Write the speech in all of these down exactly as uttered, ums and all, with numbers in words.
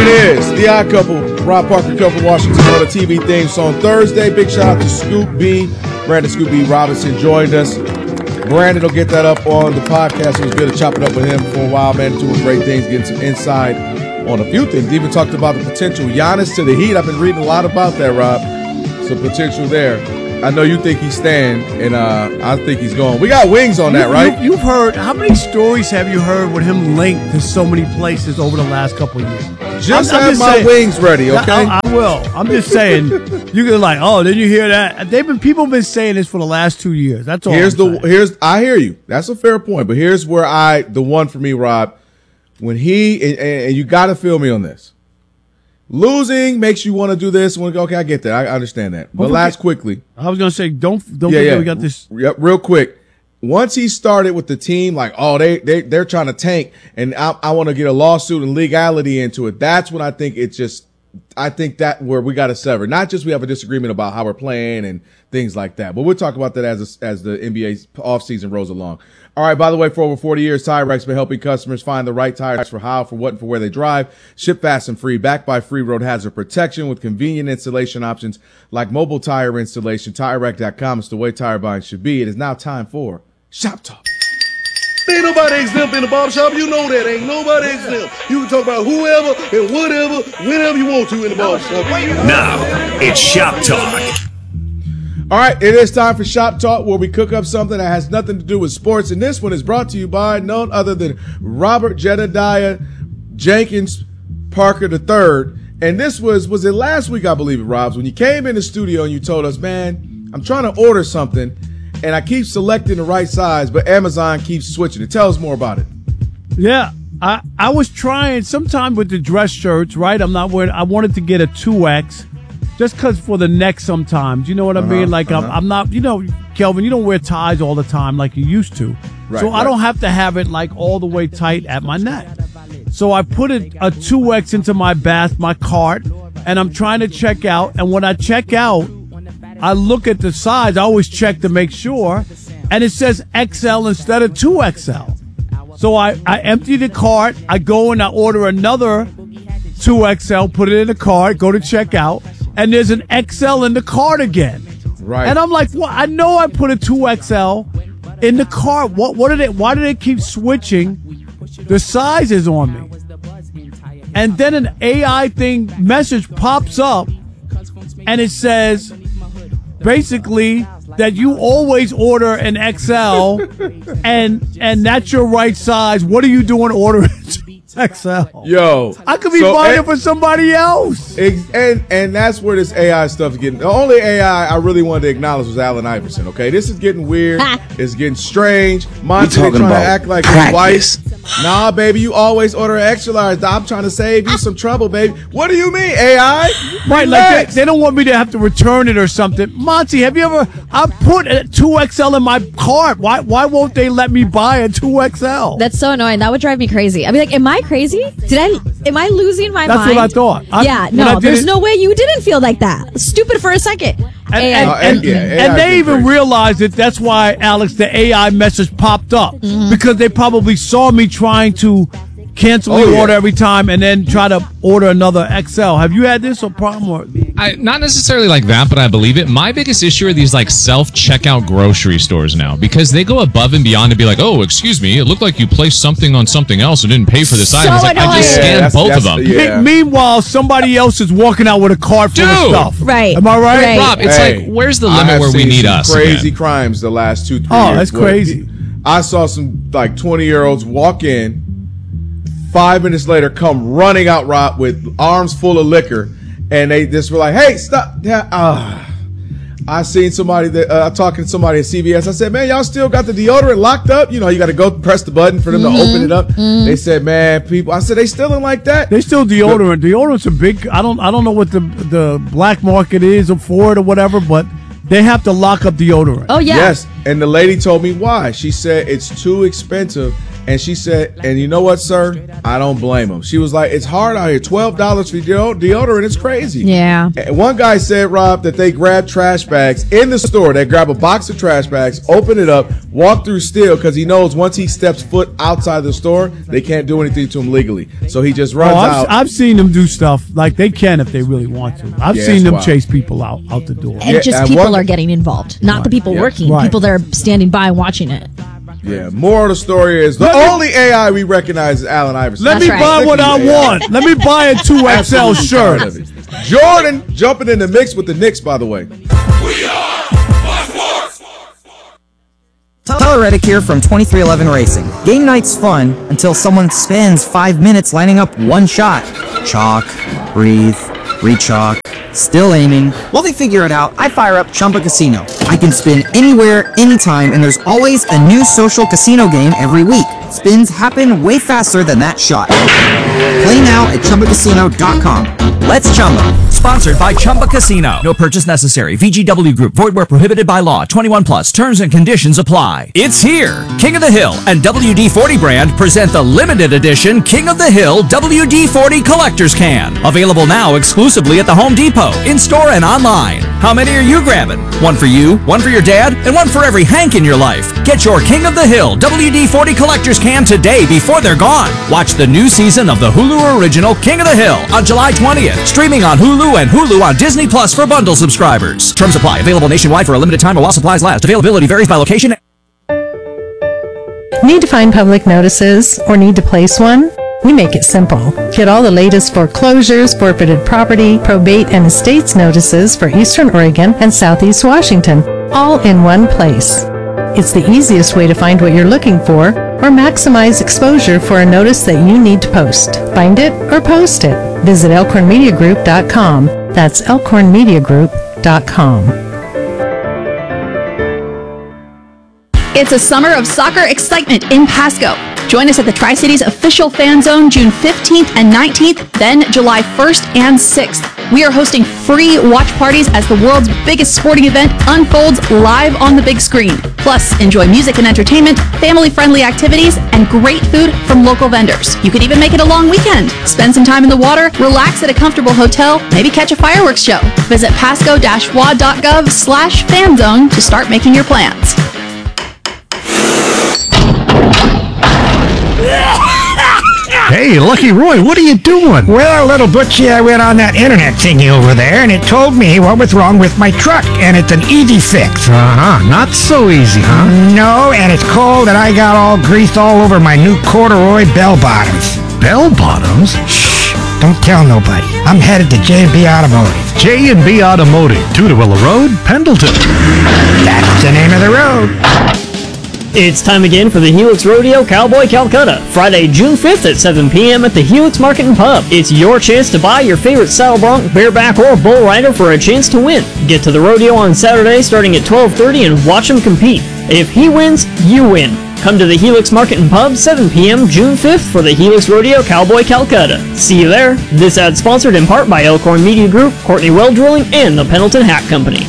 It is The Odd Couple, Rob Parker, Couple Washington on the T V theme song Thursday. Big shout out to Scoop B. Brandon Scoop B. Robinson joined us. Brandon will get that up on the podcast. It was good to chop it up with him for a while, man. Doing great things, getting some insight on a few things. Even talked about the potential Giannis to the Heat. I've been reading a lot about that, Rob. Some potential there. I know you think he's staying, and uh, I think he's going. We got wings on that, you, right? You, you've heard, how many stories have you heard with him linked to so many places over the last couple of years? Just I'm, I'm have just my saying, wings ready, okay? I, I will. I'm just saying, you can like, oh, did you hear that? They've been people have been saying this for the last two years. That's all. Here's I'm the saying. here's I hear you. That's a fair point, but here's where I the one for me, Rob. When he and, and you got to feel me on this. Losing makes you want to do this. Okay, I get that. I understand that. But Don't last forget- quickly. I was gonna say, don't don't Yeah, forget yeah. we got this. Yep, real quick. Once he started with the team, like, oh, they, they, they're trying to tank, and I, I want to get a lawsuit and legality into it. That's when I think it's just, I think that where we got to sever. Not just we have a disagreement about how we're playing and things like that, but we'll talk about that as a, as the N B A's offseason rolls along. All right, by the way, for over forty years, TireRack's been helping customers find the right tires for how, for what, and for where they drive. Ship fast and free, backed by free road hazard protection with convenient installation options like mobile tire installation. Tire Rack dot com is the way tire buying should be. It is now time for Shop Talk. Ain't nobody exempt in the barbershop. You know that. Ain't nobody exempt. You can talk about whoever and whatever, whenever you want to in the barbershop. Now, it's Shop Talk. All right, it is time for Shop Talk, where we cook up something that has nothing to do with sports. And this one is brought to you by none other than Robert Jedediah Jenkins Parker the third. And this was, was it last week, I believe it, Robs, when you came in the studio and you told us, man, I'm trying to order something, and I keep selecting the right size, but Amazon keeps switching it. Tell us more about it. Yeah, I I was trying sometime with the dress shirts, right? I'm not wearing. I wanted to get a two X. Just because for the neck sometimes, you know what I Uh-huh, mean? Like, uh-huh. I'm, I'm not, you know, Kelvin, you don't wear ties all the time like you used to. Right, so I right. don't have to have it, like, all the way tight at my neck. So I put a, a two X into my bath, my cart, and I'm trying to check out. And when I check out, I look at the size. I always check to make sure. And it says X L instead of two X L. So I, I empty the cart. I go and I order another two X L, put it in the cart, go to checkout. And there's an X L in the cart again. Right. And I'm like, well, I know I put a two X L in the cart. What, what did it, why do they keep switching the sizes on me? And then an A I thing message pops up and it says basically that you always order an X L and, and that's your right size. What are you doing ordering X L? Yo. I could be so, buying and, it for somebody else. Ex- And and that's where this A I stuff is getting. The only A I I really wanted to acknowledge was Allen Iverson. Okay, this is getting weird. It's getting strange. Monty trying to act like his wife. Nah, baby, you always order an extra large. I'm trying to save you some trouble, baby. What do you mean, A I? Right, like Relax. they, they don't want me to have to return it or something. Monty, have you ever? I put a two X L in my cart. Why? Why won't they let me buy a two X L? That's so annoying. That would drive me crazy. I'd be like, am I crazy? Did I, am I losing my That's mind? what I thought. I- yeah, when I no, did there's it- no way you didn't feel like that. Stupid for a second. And, and, Uh, and, and- yeah, A I and they been even crazy. realized it. That's why, Alex, the A I message popped up because they probably saw me trying to cancel Oh, the yeah. order every time and then try to order another X L. Have you had this or problem? Or, I, not necessarily like that, but I believe it. My biggest issue are these like self-checkout grocery stores now because they go above and beyond to be like, oh, excuse me, it looked like you placed something on something else and didn't pay for this So item. It's like, I just annoying. Yeah, scanned that's- both of that's- them. yeah. Me- meanwhile, somebody else is walking out with a cart full of Dude! stuff. Right. Am I right? Right. Rob, it's Hey, like, where's the I limit have where we seen need some us? Crazy again? crimes the last two, three Oh, years. that's where crazy. I saw some like twenty year olds walk in, five minutes later come running out Rob, with arms full of liquor, and they just were like, "Hey, stop!" Yeah, uh, I seen somebody that uh, talking to somebody at C V S. I said, "Man, y'all still got the deodorant locked up? You know, you got to go press the button for them Mm-hmm. to open it up." They said, "Man, people." I said, "They still in like that?" They still deodorant. Deodorant's a big. I don't. I don't know what the the black market is for it or whatever, but they have to lock up deodorant. Oh, yeah. Yes, And the lady told me why. She said it's too expensive. And she said, and you know what, sir? I don't blame them. She was like, it's hard out here. twelve dollars for deo- deodorant. It's crazy. Yeah. And one guy said, Rob, that they grab trash bags in the store. They grab a box of trash bags, open it up, walk through still, because he knows once he steps foot outside the store, they can't do anything to him legally. So he just runs oh, I've, out. I've seen them do stuff like they can if they really want to. I've Yeah, seen them wild. chase people out, out the door. And Yeah, just and people one- are getting involved, not the people Yeah. working, Right. people that are standing by watching it. Yeah, more of the story is the Let me- only A I we recognize is Allen Iverson. Let That's me right. buy what I Thank you, A I. want. Let me buy a two X L Absolutely shirt. tired of it. Jordan jumping in the mix with the Knicks, by the way. Tyler Reddick here from twenty-three eleven Racing. Game night's fun until someone spends five minutes lining up one shot. Chalk, breathe, re-chalk, still aiming. While they figure it out, I fire up Chumba Casino. I can spin anywhere, anytime, and there's always a new social casino game every week. Spins happen way faster than that shot. Play now at Chumba Casino dot com. Let's Chumba. Sponsored by Chumba Casino. No purchase necessary. V G W Group. Void where prohibited by law. twenty-one plus. Terms and conditions apply. It's here. King of the Hill and W D forty brand present the limited edition King of the Hill W D forty Collector's Can. Available now exclusively at the Home Depot, in-store and online. How many are you grabbing? One for you, one for your dad, and one for every Hank in your life. Get your King of the Hill W D forty Collector's Can today before they're gone. Watch the new season of the Hulu original King of the Hill on July twentieth. Streaming on Hulu and Hulu on Disney Plus for bundle subscribers. Terms apply. Available nationwide for a limited time or while supplies last. Availability varies by location. Need to find public notices or need to place one? We make it simple. Get all the latest foreclosures, forfeited property, probate, and estates notices for Eastern Oregon and Southeast Washington, all in one place. It's the easiest way to find what you're looking for or maximize exposure for a notice that you need to post. Find it or post it. Visit elkhorn media group dot com. That's elkhorn media group dot com. It's a summer of soccer excitement in Pasco. Join us at the Tri-Cities official fan zone June fifteenth and nineteenth, then July first and sixth. We are hosting free watch parties as the world's biggest sporting event unfolds live on the big screen. Plus, enjoy music and entertainment, family-friendly activities, and great food from local vendors. You could even make it a long weekend. Spend some time in the water, relax at a comfortable hotel, maybe catch a fireworks show. Visit pasco dash w a dot gov slash fan zone to start making your plans. Hey, Lucky Roy, what are you doing? Well, little Butchie, I went on that internet thingy over there, and it told me what was wrong with my truck, and it's an easy fix. Uh-huh, not so easy, huh? No, and it's cold, and I got all greased all over my new corduroy bell bottoms. Bell bottoms? Shh, don't tell nobody. I'm headed to J and B Automotive. J and B Automotive, Tudorilla Road, Pendleton. That's the name of the road. It's time again for the Helix Rodeo Cowboy Calcutta, Friday, June fifth at seven p.m. at the Helix Market and Pub. It's your chance to buy your favorite saddle bronc, bareback, or bull rider for a chance to win. Get to the rodeo on Saturday starting at twelve thirty and watch him compete. If he wins, you win. Come to the Helix Market and Pub, seven p.m. June fifth for the Helix Rodeo Cowboy Calcutta. See you there. This ad sponsored in part by Elkhorn Media Group, Courtney Well Drilling, and the Pendleton Hat Company.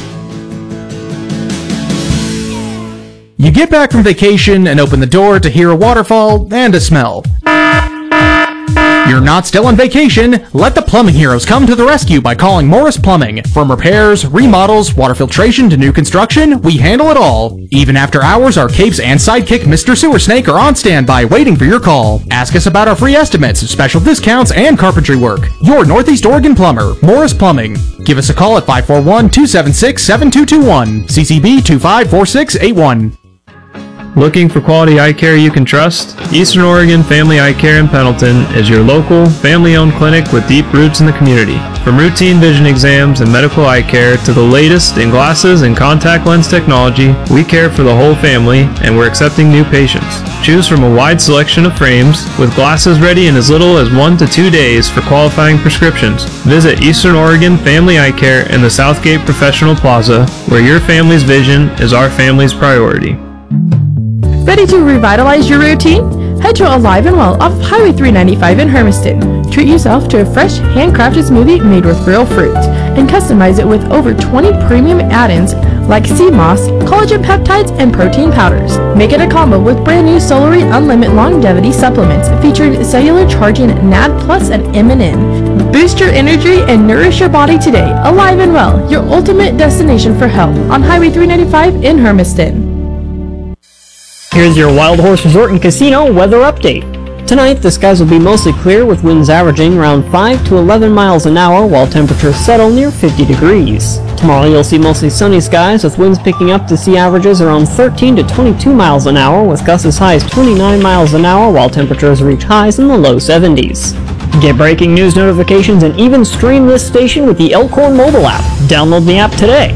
You get back from vacation and open the door to hear a waterfall and a smell. You're not still on vacation. Let the plumbing heroes come to the rescue by calling Morris Plumbing. From repairs, remodels, water filtration to new construction, we handle it all. Even after hours, our capes and sidekick Mister Sewer Snake are on standby waiting for your call. Ask us about our free estimates, special discounts, and carpentry work. Your Northeast Oregon plumber, Morris Plumbing. Give us a call at five four one, two seven six, seven two two one, C C B two five four six eight one. Looking for quality eye care you can trust? Eastern Oregon Family Eye Care in Pendleton is your local, family-owned clinic with deep roots in the community. From routine vision exams and medical eye care to the latest in glasses and contact lens technology, we care for the whole family and we're accepting new patients. Choose from a wide selection of frames with glasses ready in as little as one to two days for qualifying prescriptions. Visit Eastern Oregon Family Eye Care in the Southgate Professional Plaza, where your family's vision is our family's priority. Ready to revitalize your routine? Head to Alive and Well off Highway three ninety-five in Hermiston. Treat yourself to a fresh, handcrafted smoothie made with real fruit and customize it with over twenty premium add-ins like sea moss, collagen peptides, and protein powders. Make it a combo with brand new Solary Unlimited Longevity supplements featuring cellular charging N A D plus and M N N. Boost your energy and nourish your body today. Alive and Well, your ultimate destination for health on Highway three ninety-five in Hermiston. Here's your Wild Horse Resort and Casino weather update. Tonight, the skies will be mostly clear with winds averaging around five to eleven miles an hour while temperatures settle near fifty degrees. Tomorrow, you'll see mostly sunny skies with winds picking up to see averages around thirteen to twenty-two miles an hour with gusts as high as twenty-nine miles an hour while temperatures reach highs in the low seventies. Get breaking news notifications and even stream this station with the Elkhorn mobile app. Download the app today.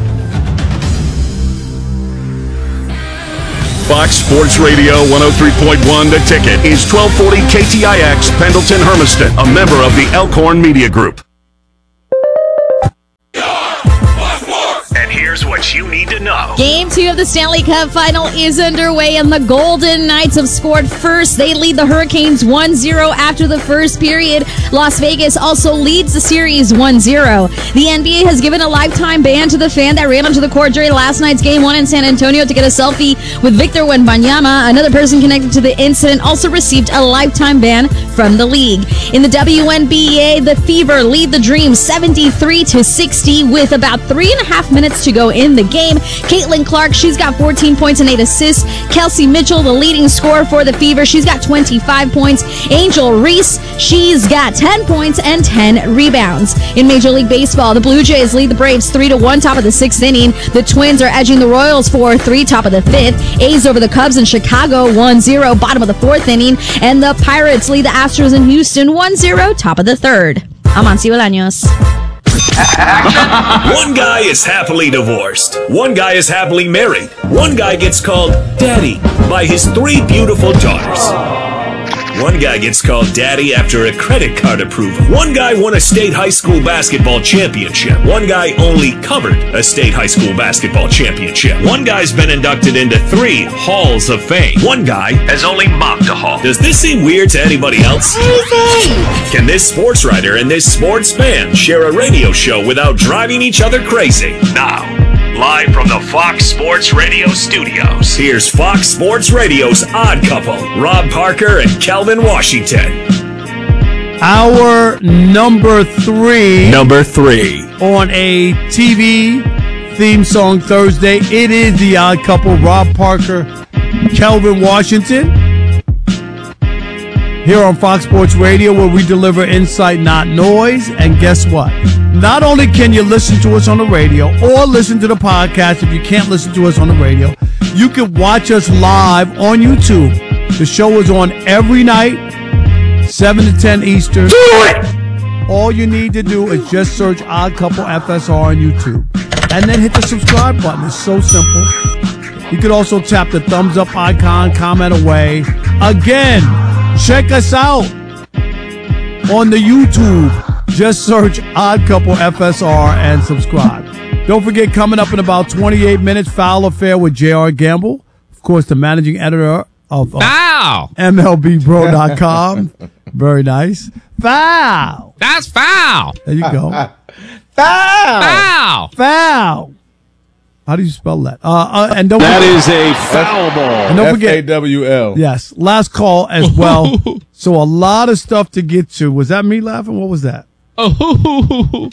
Fox Sports Radio one oh three point one The Ticket is twelve forty K T I X Pendleton Hermiston, a member of the Elkhorn Media Group. And here's what you need to know. Game two of the Stanley Cup Final is underway, and the Golden Knights have scored first. They lead the Hurricanes one zero after the first period. Las Vegas also leads the series one zero. The N B A has given a lifetime ban to the fan that ran onto the court during last night's Game one in San Antonio to get a selfie with Victor Wembanyama. Another person connected to the incident also received a lifetime ban from the league. In the W N B A, the Fever lead the Dream seventy-three to sixty with about three and a half minutes to go in the game. Caitlin Clark, she's got fourteen points and eight assists. Kelsey Mitchell, the leading scorer for the Fever, she's got twenty-five points. Angel Reese, she's got ten points and ten rebounds. In Major League Baseball, the Blue Jays lead the Braves three to one, top of the sixth inning. The Twins are edging the Royals four three, top of the fifth. A's over the Cubs in Chicago one zero, bottom of the fourth inning. And the Pirates lead the Astros in Houston one zero, top of the third. I'm Amancio Bolaños. One guy is happily divorced. One guy is happily married. One guy gets called daddy by his three beautiful daughters. One guy gets called daddy after a credit card approval. One guy won a state high school basketball championship. One guy only covered a state high school basketball championship. One guy's been inducted into three halls of fame. One guy has only mopped a hall. Does this seem weird to anybody else? Crazy! Can this sports writer and this sports fan share a radio show without driving each other crazy? Now, live from the Fox Sports Radio studios, here's Fox Sports Radio's Odd Couple, Rob Parker and Kelvin Washington. Our number three. Number three. On a T V theme song Thursday, it is the Odd Couple, Rob Parker, Kelvin Washington. Here on Fox Sports Radio, where we deliver insight, not noise. And guess what? Not only can you listen to us on the radio or listen to the podcast if you can't listen to us on the radio, you can watch us live on YouTube. The show is on every night, seven to ten Eastern. Do it! All you need to do is just search Odd Couple F S R on YouTube and then hit the subscribe button. It's so simple. You could also tap the thumbs up icon, comment away. Again, check us out on the YouTube. Just search Odd Couple F S R and subscribe. Don't forget, coming up in about twenty-eight minutes, Foul Affair with J R. Gamble. Of course, the managing editor of uh, M L B Bro dot com. Very nice. Foul. That's foul. There you go. Foul. Foul. Foul. How do you spell that? Uh, uh, and don't That forget, is a foul ball. And don't forget, F A W L. yes, last call as well. So a lot of stuff to get to. Was that me laughing? What was that? Oh,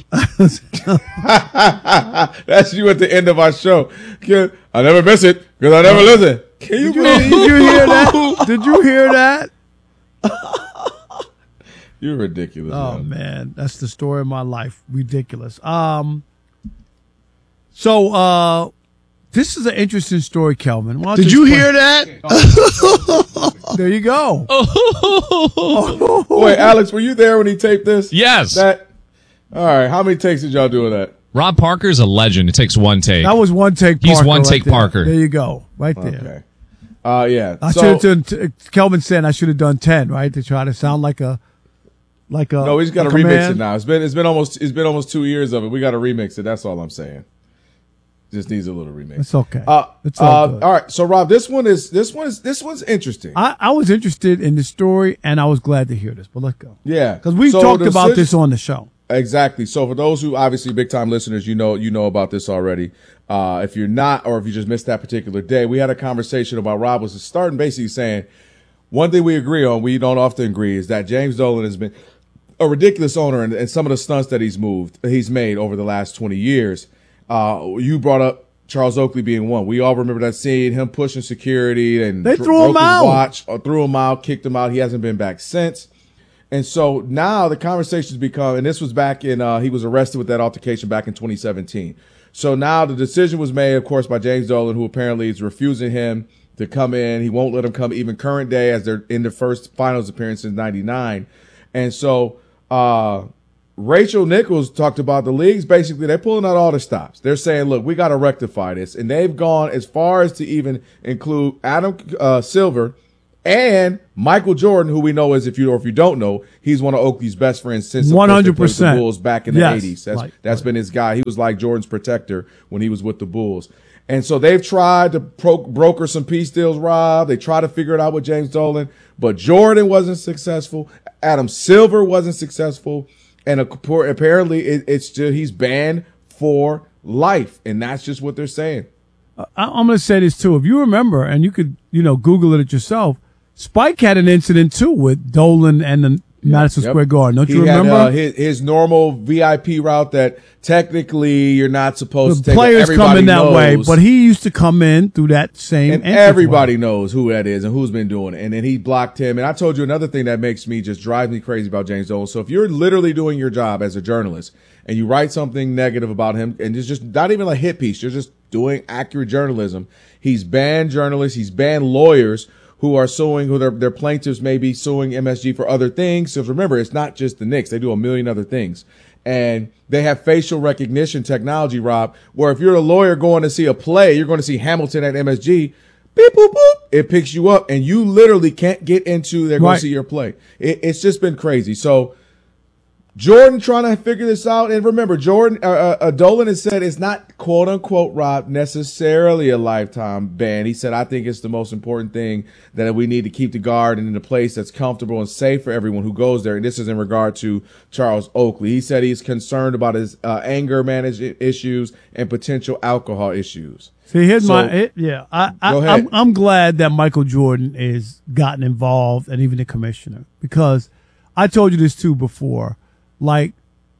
That's you at the end of our show. I never miss it because I never listen. Can you Did you, believe? did you hear that? Did you hear that? You're ridiculous. Oh man. man, that's the story of my life. Ridiculous. Um. So, uh, this is an interesting story, Kelvin. Why don't Did you explain- hear that? There you go. Wait, Alex, were you there when he taped this? yes. That. All right. How many takes did y'all do of that? Rob Parker's a legend. It takes one take. That was one take. He's Parker one right take there. Parker. There you go, right there. Okay. Uh, yeah. I So- should have done. T- Kelvin said I should have done ten, right, to try to sound like a, like a. No, we just got to like a remix man. it now. It's been it's been almost it's been almost two years of it. We got to remix it. That's all I'm saying. Just needs a little remix. It's okay. Uh, It's all uh, good. all right. So Rob, this one is this one is this one's interesting. I, I was interested in the story, and I was glad to hear this. But let's go. Yeah, Because we So talked the about sit- this on the show. Exactly. So for those who obviously big time listeners, you know, you know about this already. Uh, if you're not, or if you just missed that particular day, we had a conversation about Rob was starting basically saying one thing we agree on, we don't often agree, is that James Dolan has been a ridiculous owner, and, and some of the stunts that he's moved, he's made over the last twenty years. Uh, you brought up Charles Oakley being one. We all remember that scene, him pushing security and they dr- threw him broke his out. watch, or threw him out, kicked him out. He hasn't been back since. And so now the conversation's become, and this was back in, uh, he was arrested with that altercation back in twenty seventeen. So now the decision was made, of course, by James Dolan, who apparently is refusing him to come in. He won't let him come even current day as they're in the first finals appearance in ninety-nine. And so, uh, Rachel Nichols talked about the leagues. Basically, they're pulling out all the stops. They're saying, look, we got to rectify this. And they've gone as far as to even include Adam uh, Silver and Michael Jordan, who we know is, if you or if you don't know, he's one of Oakley's best friends since one hundred the percent Bulls back in the yes. eighties. That's, like, that's been his guy. He was like Jordan's protector when he was with the Bulls. And so they've tried to pro- broker some peace deals, Rob. They tried to figure it out with James Dolan, but Jordan wasn't successful. Adam Silver wasn't successful. And apparently it, it's just, he's banned for life. And that's just what they're saying. I, I'm going to say this too. If you remember, and you could, you know, Google it yourself, Spike had an incident too with Dolan and the Madison Yep. Square Garden. Don't he you remember? Had, uh, his, his normal V I P route that technically you're not supposed The to take. players Everybody come in that knows. way, but he used to come in through that same And entranceway. everybody knows who that is and who's been doing it. And then he blocked him. And I told you another thing that makes me just drive me crazy about James Dolan. So if you're literally doing your job as a journalist and you write something negative about him, and it's just not even a hit piece, you're just doing accurate journalism. He's banned journalists. He's banned lawyers who are suing, who their, their plaintiffs may be suing M S G for other things. So remember, it's not just the Knicks. They do a million other things. And they have facial recognition technology, Rob, where if you're a lawyer going to see a play, you're going to see Hamilton at M S G, beep, boop, boop, it picks you up, and you literally can't get into, they're going Right. to see your play. It, it's just been crazy. So Jordan trying to figure this out. And remember, Jordan, uh, uh, Dolan has said it's not, quote unquote, Rob, necessarily a lifetime ban. He said, I think it's the most important thing that we need to keep the guard in a place that's comfortable and safe for everyone who goes there. And this is in regard to Charles Oakley. He said he's concerned about his uh, anger management issues and potential alcohol issues. See, here's So- my it, yeah. I, I Go ahead. I'm, I'm glad that Michael Jordan is gotten involved, and even the commissioner, because I told you this too before. Like,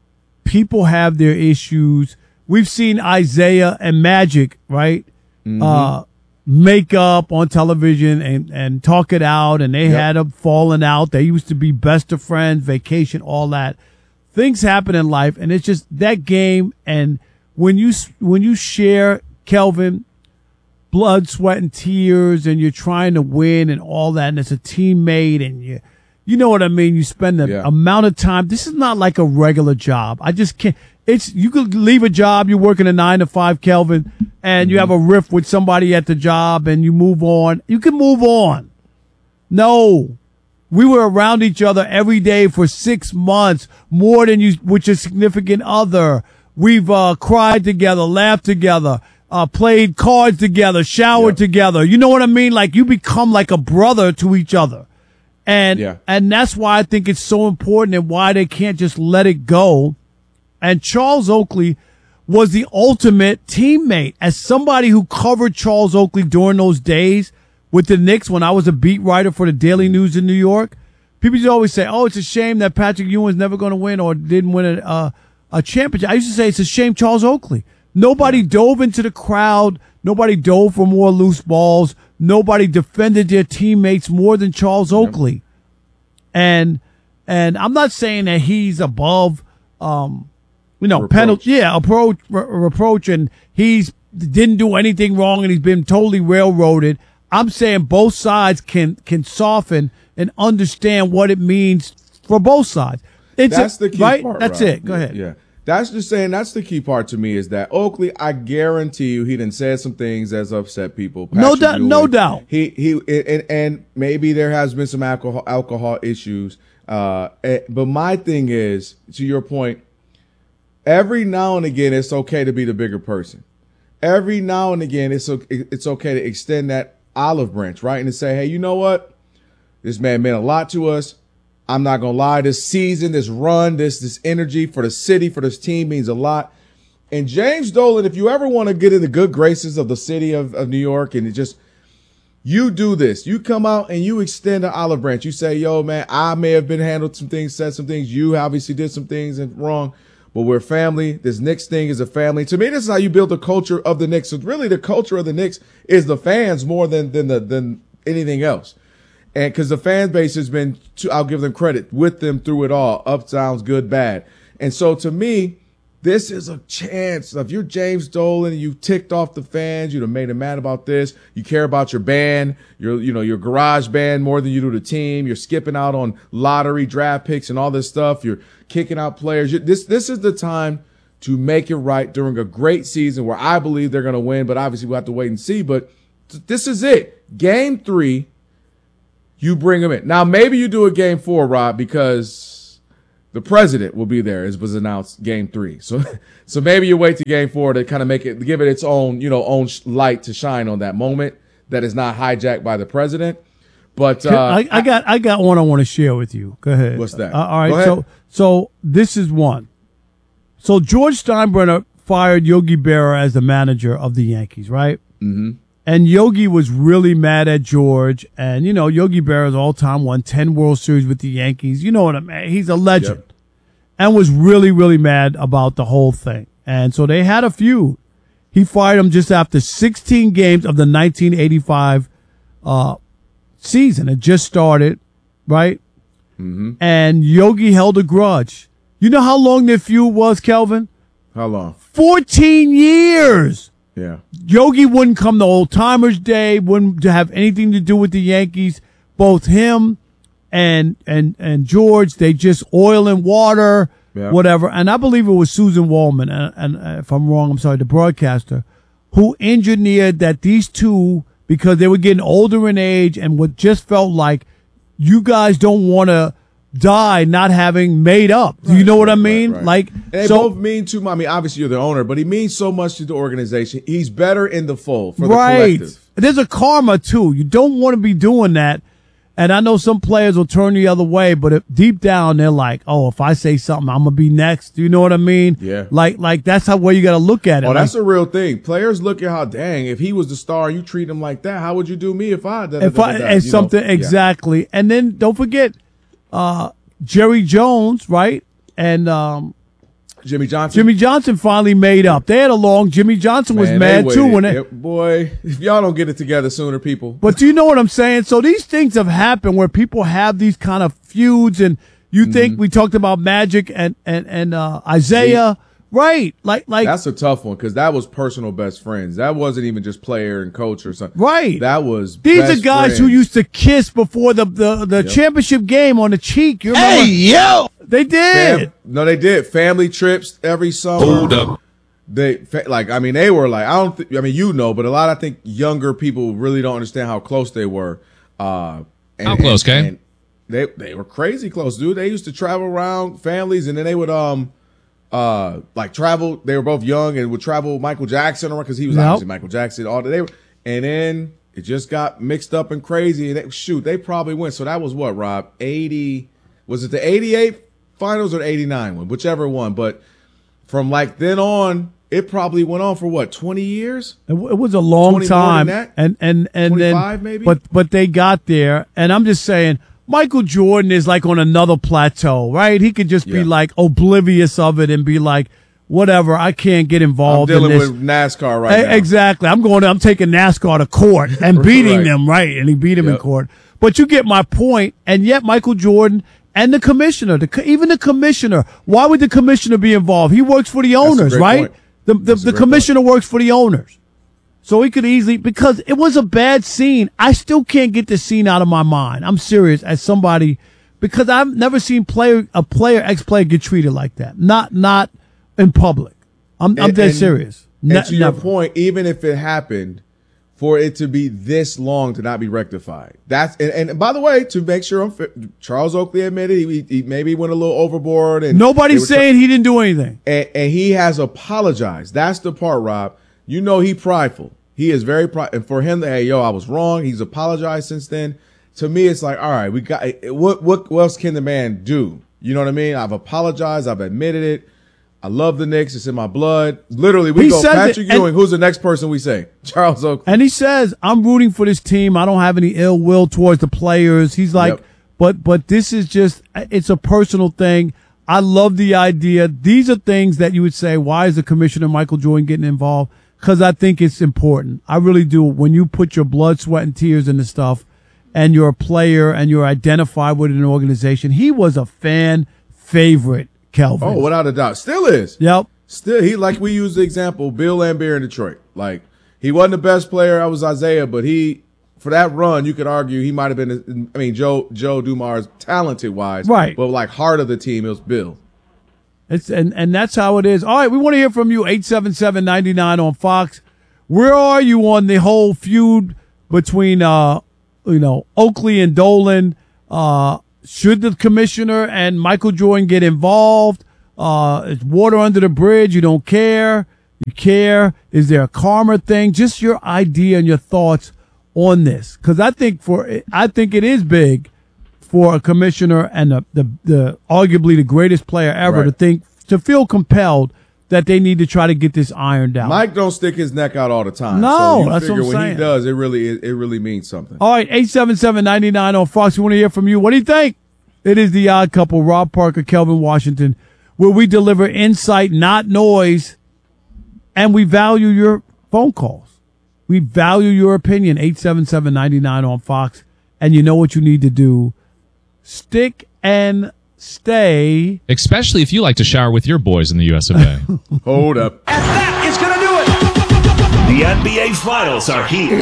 people have their issues. We've seen Isaiah and Magic, right? Mm-hmm. Uh, make up on television and, and talk it out, and they Yep. had a falling out. They used to be best of friends, vacation, all that. Things happen in life, and it's just that game. And when you when you share, Kelvin, blood, sweat, and tears, and you're trying to win and all that, and it's a teammate, and you, you know what I mean? You spend the Yeah. amount of time. This is not like a regular job. I just can't. It's, you could leave a job, you're working a nine to five, Kelvin, and you have a riff with somebody at the job, and you move on. You can move on. No. We were around each other every day for six months, more than you with your significant other. We've uh, cried together, laughed together, uh, played cards together, showered together. You know what I mean? Like, you become like a brother to each other. And Yeah. and that's why I think it's so important, and why they can't just let it go. And Charles Oakley was the ultimate teammate. As somebody who covered Charles Oakley during those days with the Knicks, when I was a beat writer for the Daily News in New York, people used to always say, oh, it's a shame that Patrick Ewing's never going to win or didn't win a, uh, a championship. I used to say it's a shame Charles Oakley. Nobody dove into the crowd. Nobody dove for more loose balls. Nobody defended their teammates more than Charles Oakley. And and I'm not saying that he's above, um, you know, penalty. Yeah, approach, re- reproach, and he's didn't do anything wrong, and he's been totally railroaded. I'm saying both sides can can soften and understand what it means for both sides. It's That's a, the key right? part. That's Rob. it. Go ahead. Yeah. That's just saying that's the key part to me, is that Oakley, I guarantee you, he done said some things that's upset people. No Patrick doubt- no Ewing, doubt. He he and, and maybe there has been some alcohol alcohol issues. Uh, eh, but my thing is, to your point, every now and again it's okay to be the bigger person. Every now and again it's o- it's okay to extend that olive branch, right, and to say, hey, you know what? This man meant a lot to us. I'm not going to lie. This season, this run, this this energy for the city, for this team means a lot. And James Dolan, if you ever want to get in the good graces of the city of, of New York and it just – you do this. You come out and you extend an olive branch. You say, yo, man, I may have been handled some things, said some things. You obviously did some things and wrong, but we're family. This Knicks thing is a family. To me, this is how you build the culture of the Knicks. So really the culture of the Knicks is the fans more than than the, than anything else. And because the fan base has been, I'll give them credit, with them through it all, up, downs, good, bad. And so to me, this is a chance. If you're James Dolan and you ticked off the fans, you'd have made them mad about this. You care about your band, your, you know, your garage band more than you do the team. You're skipping out on lottery draft picks and all this stuff. You're kicking out players. This, this is the time to make it right during a great season where I believe they're going to win, but obviously we'll have to wait and see. But this is it. Game three, you bring them in. Now, maybe you do a game four, Rob, because the president will be there, as was announced game three. So, so maybe you wait to game four to kind of make it, give it its own, you know, own light to shine on that moment that is not hijacked by the president. But, uh, I, I got, I got one I want to share with you. Go ahead. What's that? Uh, all right. So, so this is one. So George Steinbrenner fired Yogi Berra as the manager of the Yankees, right? Mm-hmm. And Yogi was really mad at George. And, you know, Yogi Berra's all-time won ten World Series with the Yankees. You know what I mean? He's a legend. Yep. And was really, really mad about the whole thing. And so they had a feud. He fired him just after sixteen games of the nineteen eighty-five uh, season. It just started, right? Mm-hmm. And Yogi held a grudge. You know how long their feud was, Kelvin? How long? fourteen years. Yeah. Yogi wouldn't come to Old Timers Day, wouldn't have anything to do with the Yankees. Both him and and and George, they just oil and water, yeah. whatever. And I believe it was Susan Wallman, and, and if I'm wrong, I'm sorry, the broadcaster, who engineered that these two, because they were getting older in age and what just felt like you guys don't want to die not having made up. Do right, you know what right, I mean? Right, right. Like, and they so, both mean too much. I mean, obviously you're the owner, but he means so much to the organization. He's better in the fold for right. the collective. There's a karma too. You don't want to be doing that. And I know some players will turn the other way, but if, deep down they're like, "Oh, if I say something, I'm gonna be next." Do you know what I mean? Yeah. Like, like that's how way you got to look at it. Oh, like, that's a real thing. Players look at how, dang, if he was the star and you treat him like that, how would you do me if I? Da, da, if da, I da, da, and you something know? exactly. Yeah. And then don't forget, uh, Jerry Jones, right? And um, Jimmy Johnson. Jimmy Johnson finally made up. They had a long. Jimmy Johnson was Man, mad they too waited. when it. Yep, boy, if y'all don't get it together sooner, people. But do you know what I'm saying? So these things have happened where people have these kind of feuds, and you think Mm-hmm. we talked about Magic and and and uh, Isaiah, right? Like like That's a tough one because that was personal best friends. That wasn't even just player and coach or something. Right. That was these best are guys friends. who used to kiss before the the, the Yep. championship game on the cheek. You remember? Hey, yo! They did. Fam- no, they did. Family trips every summer. Hold up. They fa- like. I mean, they were like. I don't. Th- I mean, you know, but a lot. I think younger people really don't understand how close they were. Uh, and, How close, and- Kay? and They they were crazy close, dude. They used to travel around families, and then they would um uh like travel. They were both young and would travel Michael Jackson around because he was Yep. obviously Michael Jackson. All they were, and then it just got mixed up and crazy. And they, shoot, they probably went. So that was what, Rob? eighty Was it the eighty-eight finals or the eighty-nine one? Whichever one. But from like then on, it probably went on for what, twenty years? It, w- it was a long twenty more time, than that? and and and twenty-five then maybe? but but they got there, and I'm just saying, Michael Jordan is like on another plateau, right? He could just Yeah. be like oblivious of it and be like, whatever, I can't get I'm involved dealing in this. with NASCAR right E- now. Exactly. I'm going. I'm taking NASCAR to court and beating Right. them, right? And he beat him in Yep. court. But you get my point. And yet, Michael Jordan and the commissioner, the co- even the commissioner. Why would the commissioner be involved? He works for the That's a owners, great right? point. The the, That's a the great commissioner works for the owners, so he could easily, because it was a bad scene. I still can't get the scene out of my mind. I'm serious, as somebody, because I've never seen player a player ex player get treated like that. Not not in public. I'm I'm And- dead and- serious. And Ne- to your never. point, even if it happened, for it to be this long to not be rectified, that's and, and by the way, to make sure I'm fit, Charles Oakley admitted he, he maybe went a little overboard, and Nobody's they were saying he didn't do anything. and, and he has apologized. That's the part, Rob. You know he prideful. He is very proud, and for him to, hey, yo, I was wrong. He's apologized since then. to me, it's like, all right, we got what what what else can the man do? You know what I mean? I've apologized. I've admitted it. I love the Knicks. It's in my blood. Literally, we He go said Patrick that- Ewing. and- Who's the next person we say? Charles Oakley. And he says, I'm rooting for this team. I don't have any ill will towards the players. He's like, Yep. but but this is just, it's a personal thing. I love the idea. These are things that you would say, why is the commissioner, Michael Jordan, getting involved? Because I think it's important. I really do. When you put your blood, sweat, and tears into stuff, and you're a player and you're identified with an organization, he was a fan favorite, Kelvin. Oh, without a doubt. Still is. Yep. Still, he, like we use the example, Bill Laimbeer in Detroit. Like, he wasn't the best player. I was Isaiah, but he, for that run, you could argue he might have been, I mean, Joe, Joe Dumars, talented wise. Right. But like heart of the team, it was Bill. It's and, and that's how it is. All right, we want to hear from you, eight seven seven, nine nine on Fox. Where are you on the whole feud between, uh, you know, Oakley and Dolan? Uh, should the commissioner and Michael Jordan get involved? Uh, it's water under the bridge. You don't care. You care. Is there a karma thing? Just your idea and your thoughts on this. Cause I think for, I think it is big for a commissioner and the, the, the arguably the greatest player ever Right. to think, to feel compelled that they need to try to get this ironed out. Mike don't stick his neck out all the time. No, so you that's what figure I'm when saying. he does, it really, it, it really means something. All right, eight seven seven, nine nine on Fox. We want to hear from you. What do you think? It is the Odd Couple, Rob Parker, Kelvin Washington, where we deliver insight, not noise, and we value your phone calls. We value your opinion, eight seven seven, nine nine on Fox. And you know what you need to do. Stick and stay. Especially if you like to shower with your boys in the U S of A. Hold up. That is going to do it. The N B A Finals are here.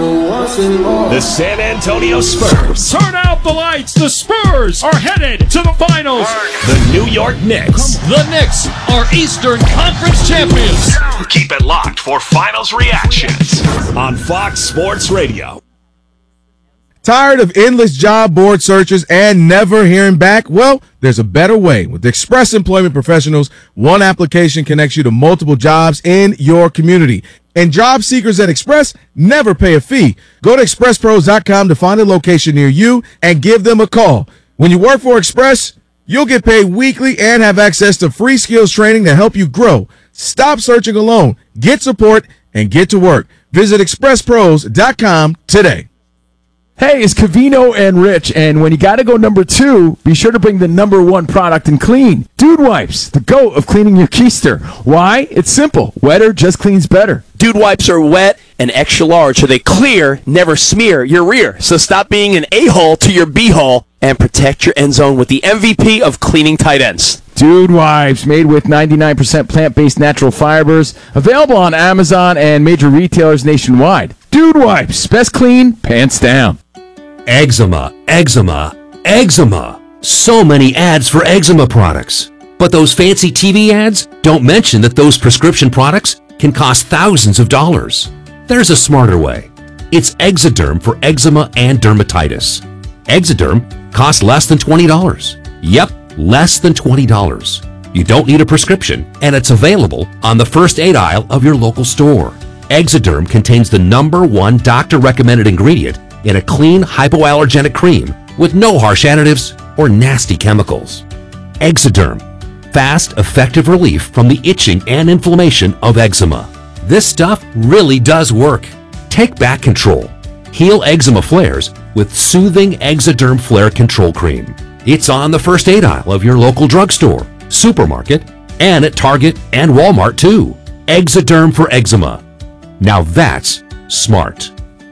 The San Antonio Spurs. Turn out the lights. The Spurs are headed to the finals. The New York Knicks. The Knicks are Eastern Conference champions. Keep it locked for Finals reactions on Fox Sports Radio. Tired of endless job board searches and never hearing back? Well, there's a better way. With Express Employment Professionals, one application connects you to multiple jobs in your community. And job seekers at Express never pay a fee. Go to express pros dot com to find a location near you and give them a call. When you work for Express, you'll get paid weekly and have access to free skills training to help you grow. Stop searching alone. Get support and get to work. Visit express pros dot com today. Hey, it's Cavino and Rich, and when you gotta go number two, be sure to bring the number one product in clean. Dude Wipes, the GOAT of cleaning your keister. Why? It's simple. Wetter just cleans better. Dude Wipes are wet and extra large, so they clear, never smear your rear. So stop being an a-hole to your b-hole and protect your end zone with the M V P of cleaning tight ends. Dude Wipes, made with ninety-nine percent plant-based natural fibers, available on Amazon and major retailers nationwide. Dude Wipes, best clean, pants down. Eczema, eczema, eczema. So many ads for eczema products. But those fancy T V ads don't mention that those prescription products can cost thousands of dollars. There's a smarter way. It's Exoderm for eczema and dermatitis. Exoderm costs less than twenty dollars. Yep, less than twenty dollars. You don't need a prescription, and it's available on the first aid aisle of your local store. Exoderm contains the number one doctor-recommended ingredient in a clean, hypoallergenic cream with no harsh additives or nasty chemicals. Exoderm, fast, effective relief from the itching and inflammation of eczema. This stuff really does work. Take back control. Heal eczema flares with soothing Exoderm Flare Control Cream. It's on the first aid aisle of your local drugstore, supermarket, and at Target and Walmart too. Exoderm for eczema. Now that's smart.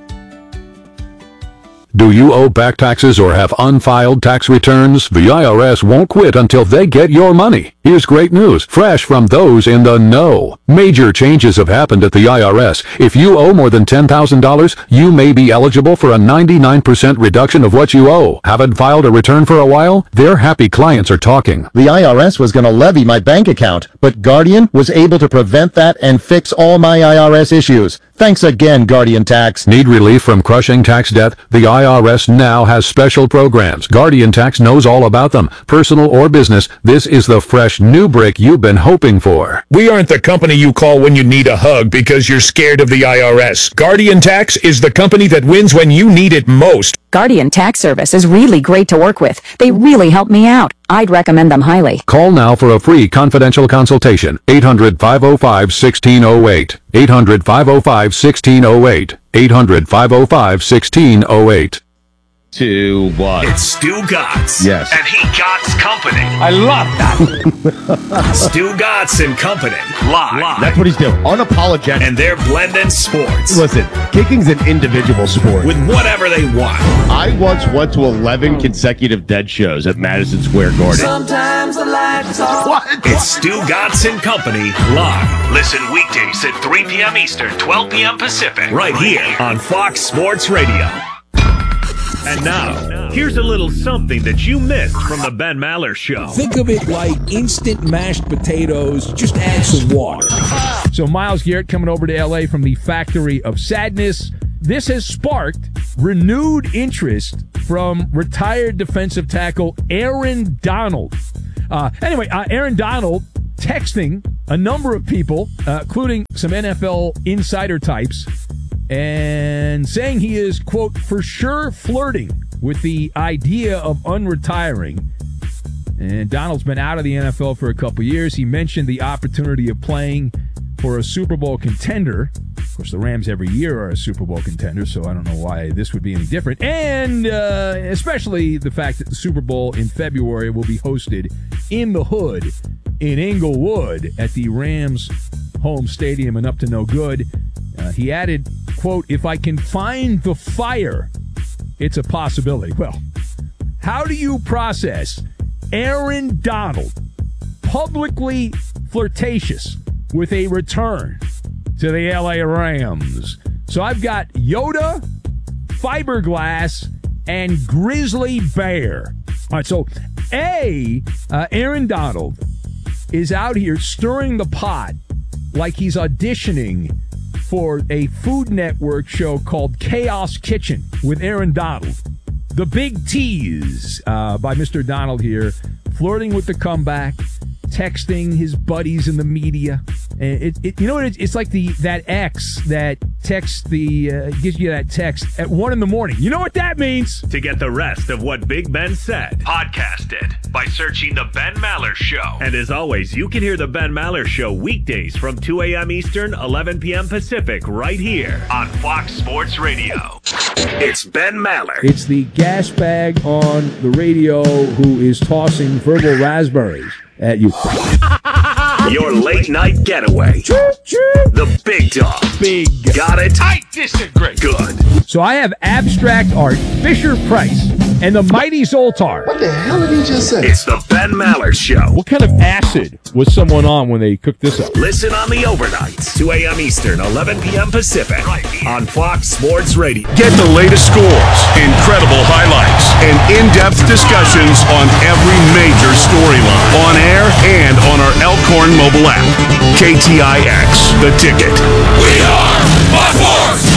Do you owe back taxes or have unfiled tax returns? The I R S won't quit until they get your money. Here's great news, fresh from those in the know. Major changes have happened at the I R S. If you owe more than ten thousand dollars, you may be eligible for a ninety-nine percent reduction of what you owe. Haven't filed a return for a while? Their happy clients are talking. The I R S was going to levy my bank account, but Guardian was able to prevent that and fix all my I R S issues. Thanks again, Guardian Tax. Need relief from crushing tax debt? The I R S now has special programs. Guardian Tax knows all about them. Personal or business, this is the fresh new brick you've been hoping for. We aren't the company you call when you need a hug because you're scared of the I R S. Guardian Tax is the company that wins when you need it most. Guardian Tax Service is really great to work with. They really help me out. I'd recommend them highly. Call now for a free confidential consultation. eight hundred, five oh five, one six oh eight. eight hundred, five oh five, one six oh eight. eight hundred, five oh five, one six oh eight. Two, one. It's Stu Gotts. Yes. And he Gotts Company. I love that. Stu Gotts and Company. Live. Live. That's what he's doing. Unapologetic. And they're blending sports. Listen, kicking's an individual sport. With whatever they want. I once went to eleven consecutive dead shows at Madison Square Garden. Sometimes the lights off. What? It's Stu Gotts and Company. Live. Listen weekdays at three p.m. Eastern, twelve p.m. Pacific. Right here on Fox Sports Radio. And now, here's a little something that you missed from the Ben Maller Show. Think of it like instant mashed potatoes, just add some water. So Myles Garrett coming over to L A from the Factory of Sadness. This has sparked renewed interest from retired defensive tackle Aaron Donald. Uh, anyway, uh, Aaron Donald texting a number of people, uh, including some N F L insider types, and saying he is, quote, for sure flirting with the idea of unretiring. And Donald's been out of the N F L for a couple years. He mentioned the opportunity of playing for a Super Bowl contender. Of course, the Rams every year are a Super Bowl contender, so I don't know why this would be any different. And uh, especially the fact that the Super Bowl in February will be hosted in the hood in Inglewood at the Rams home stadium and up to no good. Uh, he added, quote, if I can find the fire, it's a possibility. Well, how do you process Aaron Donald publicly flirtatious with a return to the L A Rams? So I've got Yoda, Fiberglass, and Grizzly Bear. All right, so A, uh, Aaron Donald is out here stirring the pot like he's auditioning for a Food Network show called Chaos Kitchen with Aaron Donald. The Big Tease uh, by Mister Donald here, flirting with the comeback, texting his buddies in the media. And it, it, you know what? It's, it's like the that ex that texts the uh, gives you that text at one in the morning. You know what that means? To get the rest of what Big Ben said, podcast it by searching The Ben Maller Show. And as always, you can hear The Ben Maller Show weekdays from two a.m. Eastern, eleven p.m. Pacific, right here on Fox Sports Radio. It's Ben Maller. It's the gas bag on the radio who is tossing verbal raspberries at you. Your late night getaway. The Big Dog. Big. Got it? I disagree. Good. So I have abstract art, Fisher Price, and the Mighty Zoltar. What the hell did he just say? It's the Ben Maller Show. What kind of acid was someone on when they cooked this up? Listen on the overnights, two a.m. Eastern, eleven p.m. Pacific, right on Fox Sports Radio. Get the latest scores, incredible highlights, and in-depth discussions on every major storyline on air and on our Elkhorn mobile app. K T I X, The Ticket. We are Fox Sports!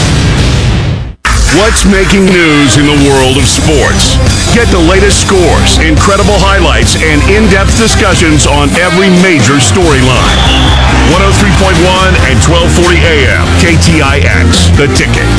What's making news in the world of sports? Get the latest scores, incredible highlights, and in-depth discussions on every major storyline. one oh three point one and twelve forty A M. K T I X, The Ticket.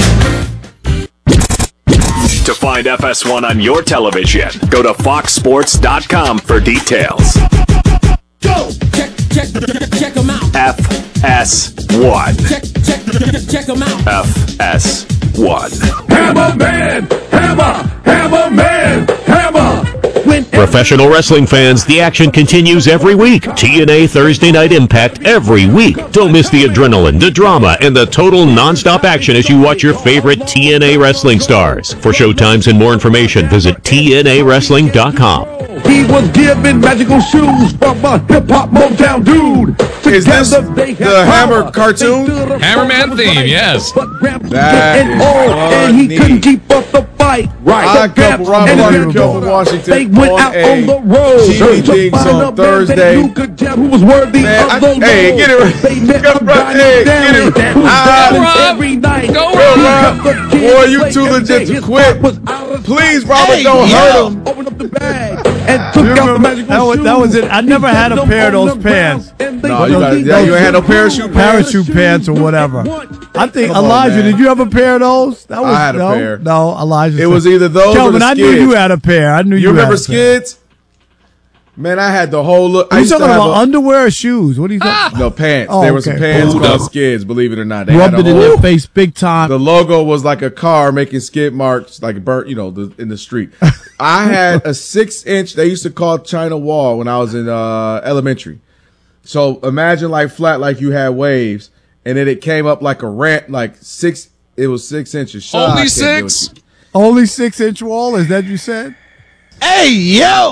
To find F S one on your television, go to fox sports dot com for details. Go! Check, check, check them out. F S one. Check, check, check them out. F S one. Hammer Man! Hammer! Hammer Man! Hammer! When Professional wrestling fans, the action continues every week. T N A Thursday Night Impact every week. Don't miss the adrenaline, the drama, and the total non-stop action as you watch your favorite T N A wrestling stars. For showtimes and more information, visit T N A wrestling dot com. he was given magical shoes from a hip-hop Motown dude. Is this the Hammer cartoon? Hammerman theme, yes. That and, all, and he couldn't keep up the fight. night. I The couple Pats Rob and the Parker, Jets, Kelvin Washington. they went on out a on the road T V to Jinx find on a man Thursday. they knew could jab, who was worthy Man, of I- the hey, load. get it right. They met Go, up bro. Donnie Hey, get Stanley, it right. who's Ah, battling Rob. every night. Go, He Rob. got the kid Boy, to you play two every legit day. to His quit. heart was out of Please, sight. Robert, Hey, don't yo. hurt him. Opened up the bag and took out the magical that was, that was it. I never had a pair of those pants. No, you, got, yeah, you ain't had no parachute pants? Parachute pants or whatever. I think Come on, Elijah, man. did you have a pair of those? That was I had a no, pair. No, Elijah. It was either those Kelvin, or the I knew Skids. you had a pair. I knew you, You remember had a pair. Skids? Man, I had the whole look. Are I you used to talking have about a, underwear or shoes? What are you talking no pants. Oh, there were some okay. pants Hold called up. Skids. Believe it or not, they Rubbed had it a in whole, their face big time. The logo was like a car making skid marks, like burnt, you know, the, in the street. I had a six inch. They used to call China Wall when I was in uh, elementary. So imagine like flat, like you had waves, and then it came up like a ramp, like six. It was six inches. Shut up, I Only can't do it. six? Only six inch wall? Is that you said? Hey, yo!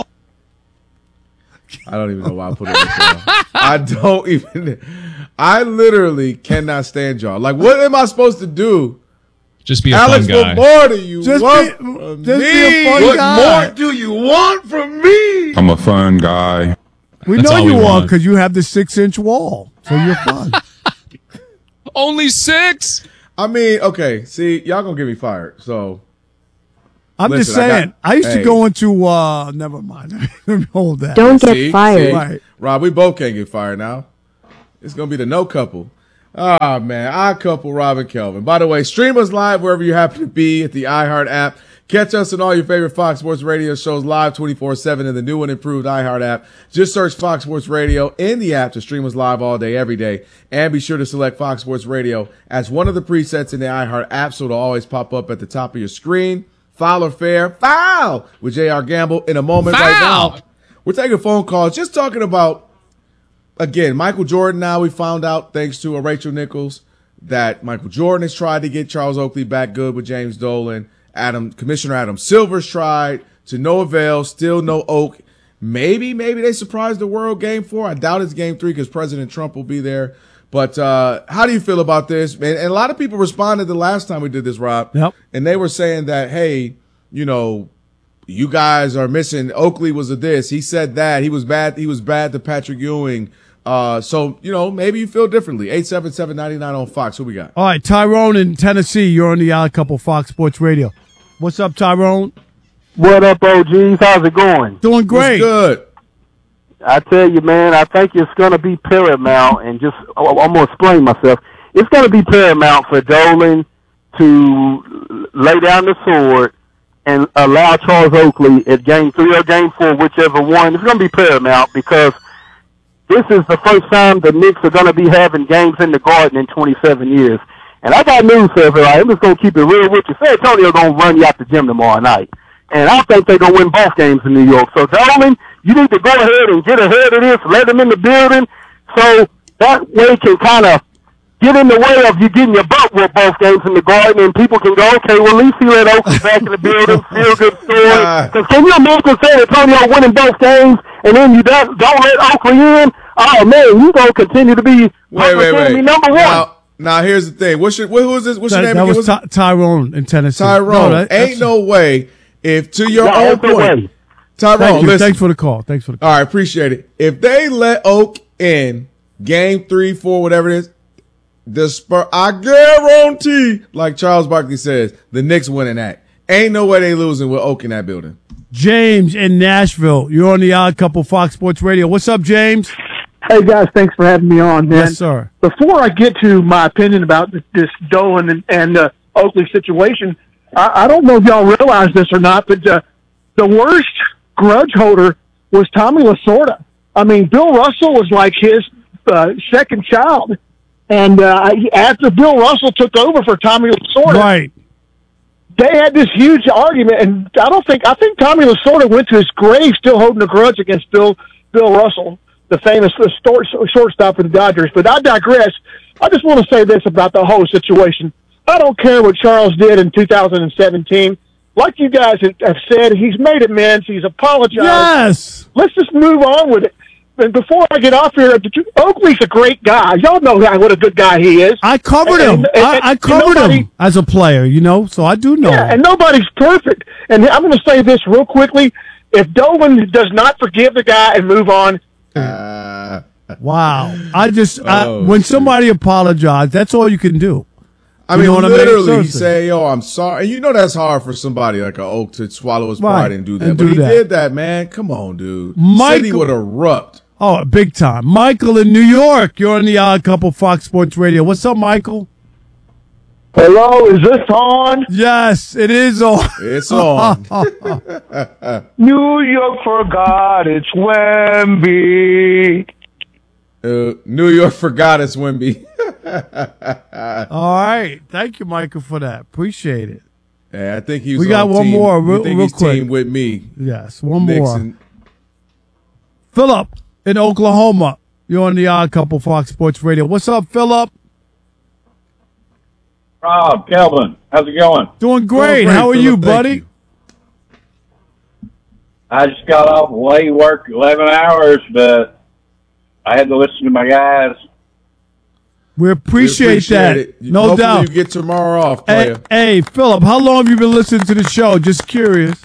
I don't even know why I put it in this wall. I don't even. I literally cannot stand y'all. Like, what am I supposed to do? Just be a Alex, fun guy. what more do you Just want be- from just me? be a fun what guy. more do you want from me? I'm a fun guy. We That's know all you we are want. because you have the six inch wall. So you're fun. Only six? I mean, okay. See, y'all gonna get me fired. So I'm just Listen, I saying. I, got- used to hey. go into uh never mind. Let me hold that. Don't get See? fired. See? Right. Rob, we both can't get fired now. It's gonna be the no couple. Ah man, I couple Rob and Kelvin. By the way, stream us live wherever you happen to be at the iHeart app. Catch us on all your favorite Fox Sports Radio shows live twenty-four seven in the new and improved iHeart app. Just search Fox Sports Radio in the app to stream us live all day, every day. And be sure to select Fox Sports Radio as one of the presets in the iHeart app so it'll always pop up at the top of your screen. Foul or fair? Foul! With J R Gamble in a moment right Foul! now. We're taking phone calls, just talking about, again, Michael Jordan. Now we found out, thanks to a Rachel Nichols, that Michael Jordan has tried to get Charles Oakley back good with James Dolan. Adam, Commissioner Adam Silver's tried to no avail, still no Oak. Maybe, maybe they surprised the world game four. I doubt it's game three because President Trump will be there. But uh, how do you feel about this, man? And a lot of people responded the last time we did this, Rob. Yep. And they were saying that, hey, you know, you guys are missing. Oakley was a this. He said that. He was bad. He was bad to Patrick Ewing. Uh, so, you know, maybe you feel differently. eight seven seven, nine nine on Fox. Who we got? All right, Tyrone in Tennessee. You're on the Odd Couple Fox Sports Radio. What's up, Tyrone? What up, O Gs? How's it going? Doing great. Good. I tell you, man, I think it's going to be paramount, and just I'm going to explain myself. It's going to be paramount for Dolan to lay down the sword and allow Charles Oakley at game three or game four, whichever one. It's going to be paramount because this is the first time the Knicks are going to be having games in the Garden in twenty-seven years. And I got news for everybody. I'm just going to keep it real with you. San Antonio going to run you out the gym tomorrow night. And I think they're going to win both games in New York. So, Dolan, you need to go ahead and get ahead of this, let them in the building, so that way can kind of get in the way of you getting your butt with both games in the Garden, and people can go, okay, well, at least he let Oakley back in the building, feel good story. Because can you imagine San Antonio winning both games, and then you don't, don't let Oakley in? Oh, man, you going to continue to be Wait, wait, wait. number one. Now, now, here's the thing. What's your, what, who is this? What's That, your name that again? was What's- Ty- Tyrone in Tennessee. Tyrone. No, that- Ain't that's- no way. If to your No, own ain't no point, way. Tyrone, Thank you. listen. Thanks for the call. Thanks for the call. All right, appreciate it. If they let Oak in game three, four, whatever it is, the Spur, I guarantee, like Charles Barkley says, the Knicks winning that. Ain't no way they losing with Oak in that building. James in Nashville. You're on the Odd Couple Fox Sports Radio. What's up, James? Hey, guys, thanks for having me on, man. Yes, sir. Before I get to my opinion about this, this Dolan and, and uh, Oakley situation, I, I don't know if y'all realize this or not, but uh, the worst grudge holder was Tommy Lasorda. I mean, Bill Russell was like his uh, second child. And uh, after Bill Russell took over for Tommy Lasorda, Right. they had this huge argument, and I don't think I think Tommy Lasorda went to his grave still holding a grudge against Bill Bill Russell, the famous uh, short, shortstop for the Dodgers. But I digress. I just want to say this about the whole situation. I don't care what Charles did in two thousand seventeen. Like you guys have said, he's made amends. He's apologized. Yes. Let's just move on with it. and before I get off here, Oakley's a great guy. Y'all know what a good guy he is. I covered And- him. and- I, and I covered nobody- him as a player, you know, so I do know. Yeah, and nobody's perfect. And I'm going to say this real quickly. If Dolan does not forgive the guy and move on, Uh, Wow. I just, I, Oh, when somebody apologizes, that's all you can do. I You mean, know what I mean? literally, he Seriously. say, "Yo, I'm sorry." And you know that's hard for somebody like an Oak to swallow his Right, pride and do that. and but do he that. did that, man. Come on, dude. Michael- City would erupt. Oh, big time. Michael in New York. You're on the Odd Couple Fox Sports Radio. What's up, Michael? hello, is this on? Yes, it is on. It's on. New York forgot it's Wemby. Uh, New York forgot it's Wemby. All right. Thank you, Michael, for that. Appreciate it. Yeah, I think he's. We got on one team. more, You real- think real he's quick. team with me? Yes, one Knicks more. and- Philip in Oklahoma. You're on the Odd Couple Fox Sports Radio. What's up, Philip? Rob, Kelvin, how's it going? Doing great. great, How are Philip. you, Thank buddy? you. I just got off late work, eleven hours, but I had to listen to my guys. We appreciate, We appreciate that. it. No Hopefully doubt. you get tomorrow off, Hey, player. hey, Philip, how long have you been listening to the show? Just curious.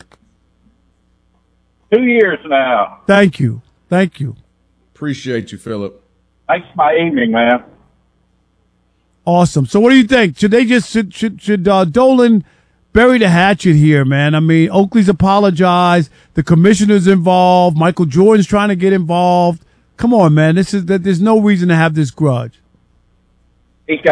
Two years now. Thank you. Thank you. Appreciate you, Philip. Makes my evening, man. Awesome. So what do you think? Should they just should should, should uh, Dolan bury the hatchet here, man? I mean, Oakley's apologized. The commissioner's involved. Michael Jordan's trying to get involved. Come on, man. This is that. There's no reason to have this grudge.